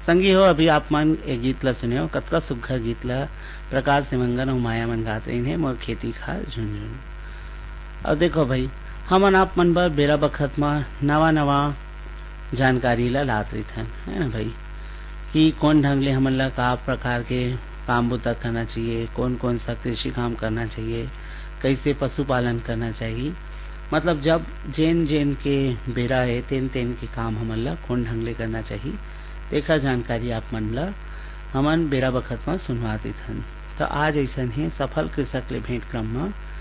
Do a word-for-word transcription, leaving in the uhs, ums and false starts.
संगी हो अभी आप मन एक गीत ला सुने हो, कतका सुघर गीत ला प्रकाश निमंगन और माया मन गात रही है, मोर खेती खार झुनझुन। और देखो भाई हमन आप मन बर बेरा बखत में नवा नवा जानकारी ला लात रही थन, है ना भाई, कि कौन ढंग ले हमन ला का प्रकार के काम बुता करना चाहिए, कौन कौन सा कृषि काम करना चाहिए, कैसे पशुपालन करना चाहिए। मतलब जब जेन जेन के बेरा है तेन तेन के काम हमन ला कौन ढंग ले करना चाहिए, देखा जानकारी आप मन ला हमन बेरा बखत में सुनवा देथन। तो आज ऐसा है सफल कृषक ले भेंट क्रम में